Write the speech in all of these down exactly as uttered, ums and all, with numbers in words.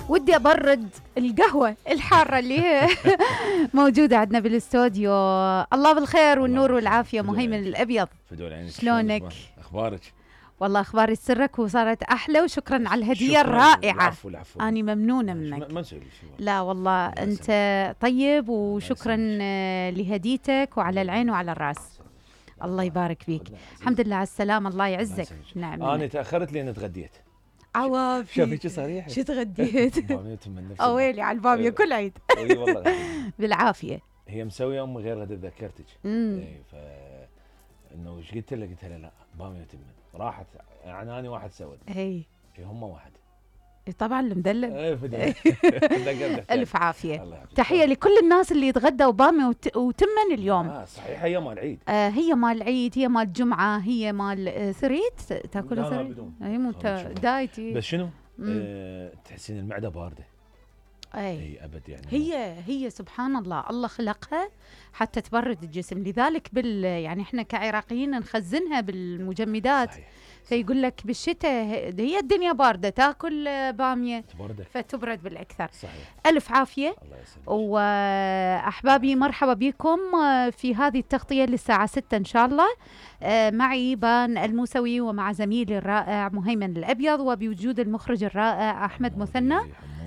ودي أبرد القهوة الحارة اللي هي موجودة عندنا بالاستوديو. الله بالخير والنور والعافية. مهيمن الأبيض، شلونك؟ أخبارك؟ والله أخباري سرك وصارت أحلى، وشكرا على الهدية الرائعة. العفو العفو. أنا ممنونة منك. ما نسوي شيء. لا والله أنت طيب، وشكرا لهديتك، وعلى العين وعلى الراس. الله يبارك فيك. الحمد لله على السلامة، الله يعزك. نعم. أنا تأخرت لأن تغديت. عوافي. شافيك صريح. شو تغديت؟ أويلي على البامية كل عيد. اي والله بالعافية. هي مسوية أم غير غدا ذكرتك. اي ف انه ايش قلت لها؟ قلت لها لا بامية تمن. راحت يعني انا واحد سود. اي هم واحد. طبعا المدلل. اي الف عافيه. تحيه لكل الناس اللي يتغدوا بامي وت... وتمن اليوم. اه صحيح. هي مال العيد. آه هي مال العيد، هي مال الجمعه، هي مال آه ثريت. تاكلها ثريت؟ هي مو دايتي. بس شنو؟ آه تحسين المعده بارده. اي اي ابد يعني. هي هي سبحان الله، الله خلقها حتى تبرد الجسم. لذلك بال يعني احنا كعراقيين نخزنها بالمجمدات. صحيح. فيقول لك بالشتاء هي الدنيا باردة تاكل بامية تبرد فتبرد بالأكثر. صحيح. ألف عافية. الله يسلمك. وأحبابي مرحبا بكم في هذه التغطية للساعة ستة إن شاء الله، معي بان الموسوي ومع زميلي الرائع مهيمن الأبيض، وبوجود المخرج الرائع أحمد مثنى.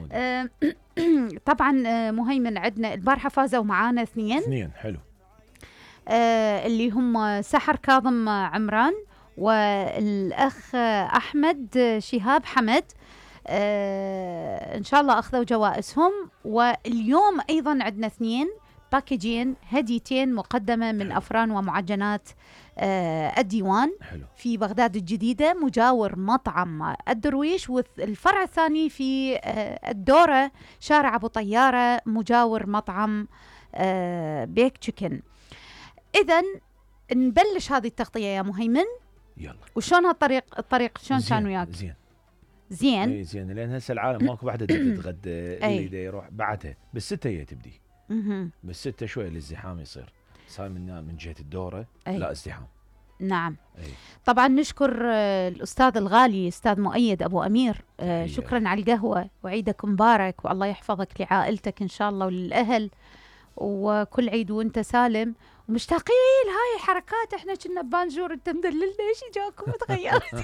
طبعا مهيمن عندنا البارحة فازوا معانا اثنين اثنين حلو. اللي هم سحر كاظم عمران والأخ أحمد شهاب حمد. آه إن شاء الله أخذوا جوائزهم. واليوم أيضا عندنا اثنين باكيجين، هديتين مقدمة من أفران ومعجنات آه الديوان. حلو. في بغداد الجديدة مجاور مطعم الدرويش، والفرع الثاني في آه الدورة شارع أبو طيارة مجاور مطعم آه بيك تشيكن. إذن نبلش هذه التغطية يا مهيمن. يلا. وشون هالطريق الطريق شلون كان وياك؟ زين زين. اي زين، لان هسه العالم ماكو واحده تتغدى اللي دا يروح بعدها بالستة هي تبدي. بالستة شوي الازدحام يصير، صار من من جهه الدوره. أي. لا ازدحام. نعم. أي. طبعا نشكر الاستاذ الغالي استاذ مؤيد ابو امير. آه شكرا على القهوه، وعيدك مبارك، والله يحفظك لعائلتك ان شاء الله وللاهل، وكل عيد وانت سالم. ومشتاقين هاي الحركات، احنا كنا بانجور انت مدللنا، ايش جاكم تغيرت؟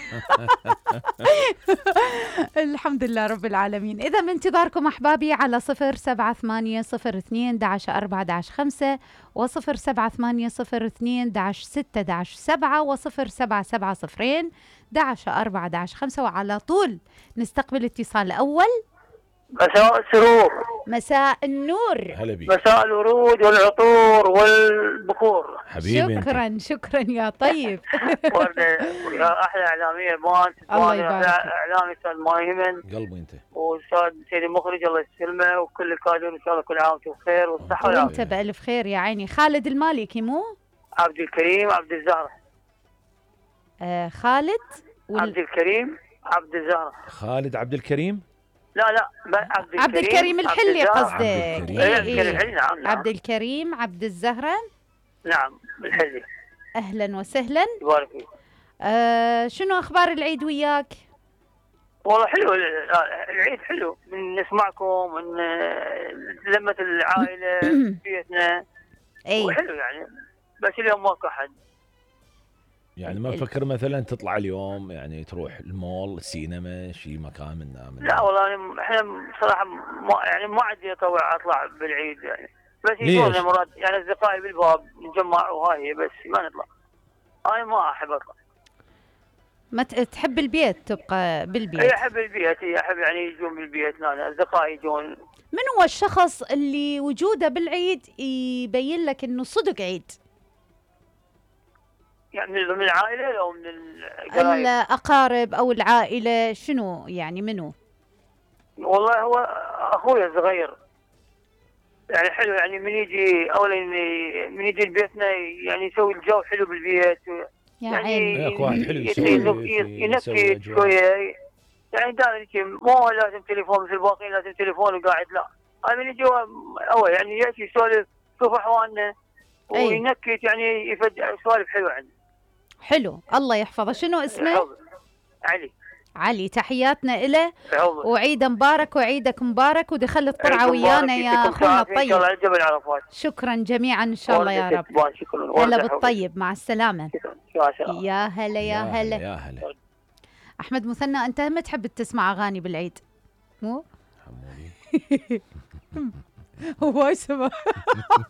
الحمد لله رب العالمين. اذا بانتظاركم احبابي على صفر سبعة ثمانية صفر اثنين داش أربعة داش خمسة وصفر سبعة ثمانية صفر اثنين داش ستة داش سبعة وصفر سبعة سبعة صفرين داش أربعة داش خمسة. وعلى طول نستقبل اتصال الاول. مساء السرور. مساء النور. هلا بيك. مساء الورود والعطور والبخور. حبيبي شكرا انت. شكرا يا طيب. وردة يا احلى اعلاميه بان. الله يبارك. اعلامي استاذ مايمن قلبي انت. واستاذ سيد المخرج الله يسلمه، وكل الكادرين ان شاء الله كل عام وانتم بخير والصحه والعافيه. وانت بالف خير يا عيني. خالد المالكي مو؟ عبد الكريم عبد الزهره. آه خالد وال... عبد الكريم عبد الزهره. خالد عبد الكريم. لا لا عبد الكريم عبد الكريم الحلي قصدك. عبد الكريم. إيه إيه. نعم نعم. عبد الكريم عبد الزهرة. نعم الحلي. أهلا وسهلا. يبارك فيك. آه شنو أخبار العيد وياك؟ والله حلو العيد، حلو من نسمعكم، من لمة العائلة في بيتنا. أي. وحلو يعني، بس اليوم ماكو أحد. يعني ما تفكر مثلا تطلع اليوم يعني تروح المول السينما شي مكان منا من لا والله احنا بصراحه ما يعني ما عندي اطوع اطلع بالعيد يعني، بس يجونا مرات يعني اصدقائي بالباب نتجمع وهاي، بس ما نطلع. انا ما احب اطلع. ما تحب البيت تبقى بالبيت؟ اي احب البيت، اي احب يعني يجون بالبيت، لا اصدقائي يجون. من هو الشخص اللي وجوده بالعيد يبين لك انه صدق عيد؟ يعني من العائلة أو من القرايب؟ الأقارب أو العائلة، شنو يعني منو؟ والله هو أخوي الصغير يعني حلو، يعني من يجي أولا من يجي لبيتنا يعني يسوي الجو حلو بالبيت يعني ياك واحد حلو ينكت شوية يعني دائما مو لازم تليفون مثل الباقيين لازم تليفون وقاعد، لا هذا من يجي أول يعني يأتي يسولف شوف أحوالنا وينكت يعني يفجع سوالف حلوة عنده. حلو الله يحفظه. شنو اسمه؟ علي. علي تحياتنا إله، وعيد مبارك وعيدك مبارك، ودخل القرعة ويانا يا أخونا الطيب. شكرا جميعا إن شاء الله يا رب. هلا بالطيب، مع السلامة. يا هلا يا هلا يا هلا. أحمد مثنى، أنت ما تحب تسمع أغاني بالعيد مو؟ هو سمع